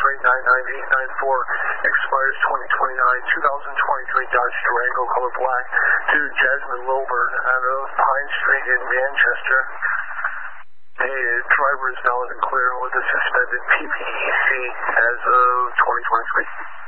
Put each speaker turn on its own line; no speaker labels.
rate 99894, expires 2029, 2023 Dodge Durango, color black, to Jasmine Wilburn out of Pine Street in Manchester. The driver is valid and clear with a suspended PPEC as of 2023.